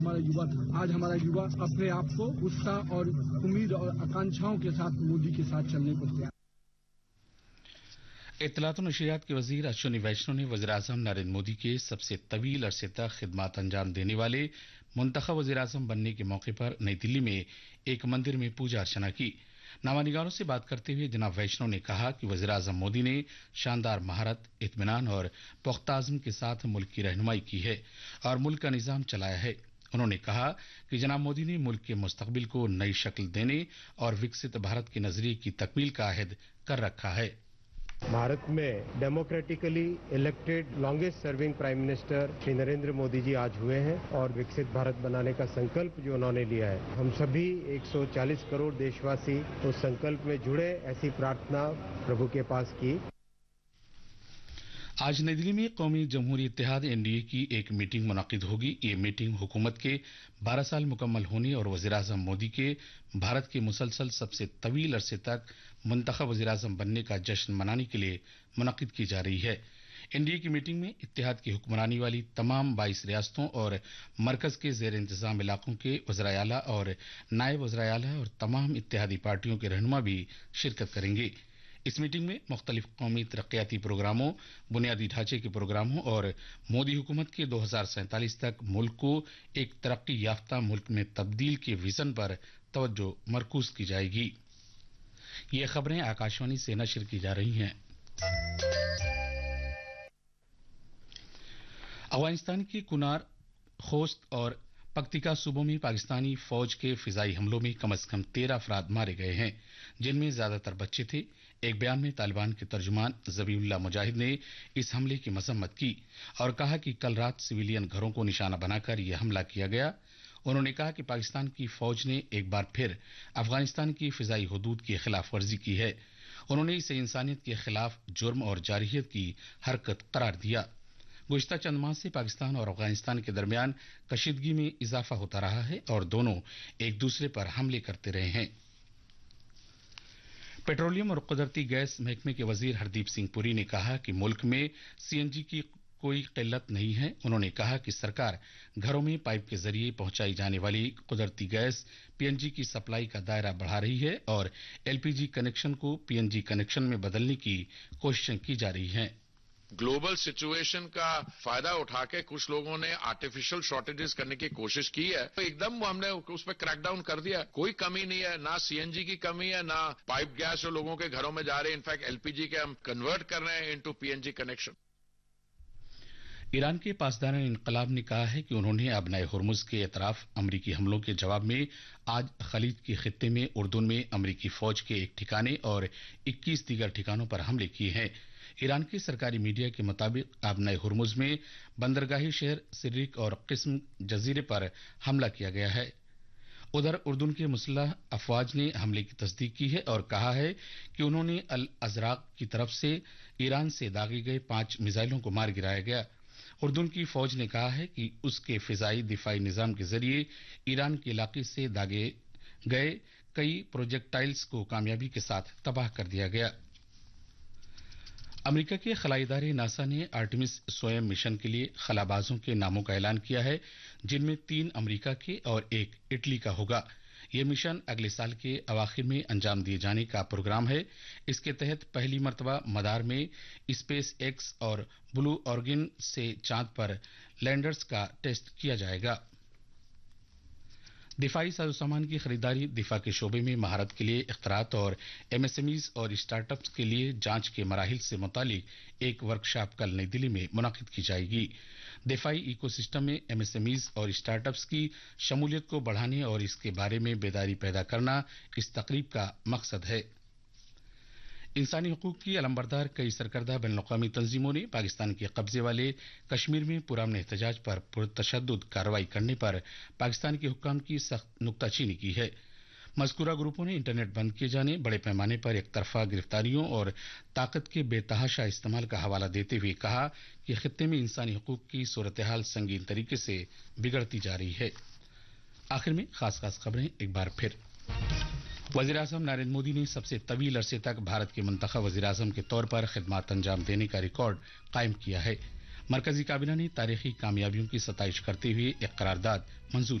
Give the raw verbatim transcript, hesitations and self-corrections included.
हमारा युवा था। आज हमारा युवा अपने आप को उत्साह और उम्मीद और आकांक्षाओं के साथ मोदी के साथ चलने को तैयार। इत्तलात और नशरियात के वजीर अश्विनी वैष्णव ने वज़ीर-ए-आज़म नरेंद्र मोदी के सबसे तवील अरसे तक खिदमत अंजाम देने वाले मुंतखब वज़ीर-ए-आज़म बनने के मौके पर नई दिल्ली में एक मंदिर में पूजा अर्चना की। नामानिगारों से बात करते हुए जनाब वैष्णव ने कहा कि वज़ीर-ए-आज़म मोदी ने शानदार महारत, इत्मीनान और पुख्ता अज़्म के साथ मुल्क की रहनुमाई की है और मुल्क का निज़ाम चलाया है। उन्होंने कहा कि जनाब मोदी ने मुल्क के मुस्तकबिल को नई शक्ल देने और विकसित भारत के नजरिए की तकमील का अहद कर रखा है। भारत में democratically elected longest serving prime minister Shri Narendra Modi ji आज हुए हैं और विकसित भारत बनाने का संकल्प जो उन्होंने लिया है, हम सभी एक सौ चालीस करोड़ देशवासी उस संकल्प में जुड़े, ऐसी प्रार्थना प्रभु के पास की। आज नई दिल्ली में कौमी जमहूरी इत्तेहाद एनडीए की एक मीटिंग मुनक्किद होगी। ये मीटिंग हुकूमत के बारह साल मुकम्मल होने और वज़ीर-ए-आज़म मोदी के भारत के मुसलसल सबसे तवील अरसे तक मुंतखब वज़ीर-ए-आज़म बनने का जश्न मनाने के लिए मुनक्किद की जा रही है। एनडीए की मीटिंग में इत्तेहाद की हुक्मरानी वाली तमाम बाईस रियासतों और मरकज के जेर इंतजाम इलाकों के वज़राए आला और नायब वज़राए आला और तमाम इत्तेहादी पार्टियों के रहनुमा भी शिरकत करेंगे। इस मीटिंग में मुख्तलिफ कौमी तरक्याती प्रोग्रामों, बुनियादी ढांचे के प्रोग्रामों और मोदी हुकूमत के दो हजार सैंतालीस तक मुल्क को एक तरक्की याफ्ता मुल्क में तब्दील के विजन पर तवज्जो मरकूज की जाएगी। ये खबरें आकाशवाणी से नशर की जा रही हैं। अफगानिस्तान के कुनार, खोस्त और पक्तिका सूबों में पाकिस्तानी फौज के फिजाई हमलों में कम से कम तेरह अफराद मारे गए हैं, जिनमें ज्यादातर बच्चे थे। एक बयान में तालिबान के तर्जुमान ज़बीउल्लाह मुजाहिद ने इस हमले की मजम्मत की और कहा कि कल रात सिविलियन घरों को निशाना बनाकर यह हमला किया गया। उन्होंने कहा कि पाकिस्तान की फौज ने एक बार फिर अफगानिस्तान की फिजाई हदूद की खिलाफ वर्जी की है। उन्होंने इसे इंसानियत के खिलाफ जुर्म और जारहियत की हरकत करार दिया। गुज़िश्ता चंद माह से पाकिस्तान और अफगानिस्तान के दरमियान कशीदगी में इजाफा होता रहा है और दोनों एक दूसरे पर हमले करते रहे हैं। पेट्रोलियम और कुदरती गैस महकमे के वजीर हरदीप सिंह पुरी ने कहा कि मुल्क में सीएनजी की कोई किल्लत नहीं है। उन्होंने कहा कि सरकार घरों में पाइप के जरिए पहुंचाई जाने वाली कुदरती गैस पीएनजी की सप्लाई का दायरा बढ़ा रही है और एलपीजी कनेक्शन को पीएनजी कनेक्शन में बदलने की कोशिशें की जा रही हैं। ग्लोबल सिचुएशन का फायदा उठा के कुछ लोगों ने आर्टिफिशियल शॉर्टेजेस करने की कोशिश की है, तो एकदम हमने उस पर क्रैकडाउन कर दिया। कोई कमी नहीं है, ना सीएनजी की कमी है, ना पाइप गैस जो लोगों के घरों में जा रहे हैं। इनफैक्ट एलपीजी के हम कन्वर्ट कर रहे हैं इनटू पीएनजी कनेक्शन। ईरान के पासदार इनकलाब ने कहा है कि उन्होंने अबनाए हुर्मुज के एतराफ अमरीकी हमलों के जवाब में आज खलीज के खित्ते में उर्दून में अमरीकी फौज के एक ठिकाने और इक्कीस दीगर ठिकानों पर हमले किए हैं। ईरान की सरकारी मीडिया के मुताबिक अबनाए हुर्मुज में बंदरगाही शहर सिर्रिक और किस्म जजीरे पर हमला किया गया है। उधर उर्दून के मुसल्लह अफवाज ने हमले की तस्दीक की है और कहा है कि उन्होंने अल अजराक की तरफ से ईरान से दागे गए पांच मिसाइलों को मार गिराया गया। उर्दून की फौज ने कहा है कि उसके फिजाई दिफाई निजाम के जरिए ईरान के इलाके से दागे गए कई प्रोजेक्टाइल्स को कामयाबी के साथ तबाह कर दिया गया। अमेरिका के खलाई इदारे नासा ने आर्टेमिस स्वयं मिशन के लिए खलाबाजों के नामों का ऐलान किया है, जिनमें तीन अमेरिका के और एक इटली का होगा। यह मिशन अगले साल के अवाखिर में अंजाम दिए जाने का प्रोग्राम है। इसके तहत पहली मर्तबा मदार में स्पेस एक्स और ब्लू ऑर्गिन से चांद पर लैंडर्स का टेस्ट किया जाएगा। दिफाई साजो सामान की खरीदारी, दिफा के शोबे में महारत के लिए इख्तरात और एमएसएमईज और स्टार्टअप्स के लिए जांच के मराहिल से मुतालिक एक वर्कशॉप कल नई दिल्ली में मुनक्किद की जाएगी। दिफाई इकोसिस्टम में एमएसएमईज और स्टार्टअप्स की शमूलियत को बढ़ाने और इसके बारे में बेदारी पैदा करना इस तकरीब का मकसद है। इंसानी हकूक की अलंबरदार कई सरकर्दा बैनुल-अक़वामी तंजीमों ने पाकिस्तान के कब्जे वाले कश्मीर में पुरअमन एहतजाज पर पुरतशद्दुद कार्रवाई करने पर पाकिस्तान के हुक्काम की सख्त नुक्ताचीनी की है। मज़कूरा ग्रुपों ने इंटरनेट बंद किए जाने, बड़े पैमाने पर एक तरफा गिरफ्तारियों और ताकत के बेतहाशा इस्तेमाल का हवाला देते हुए कहा कि खित्ते में इंसानी हकूक की सूरत हाल संगीन तरीके से बिगड़ती जा रही है। आखिर में खास खास खबरें एक बार फिर। वज़ीर-ए-आज़म नरेंद्र मोदी ने सबसे तवील अरसे तक भारत के मुंतखब वज़ीर-ए-आज़म के तौर पर खिदमत अंजाम देने का रिकॉर्ड कायम किया है। मरकजी काबीना ने तारीखी कामयाबियों की सताइश करते हुए एक करारदाद मंजूर